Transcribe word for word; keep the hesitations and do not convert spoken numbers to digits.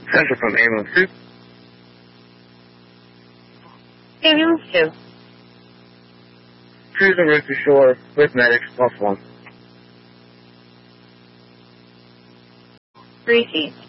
Central from ambulance two. Ambulance two. Cruising route to shore with medics plus one. Repeat.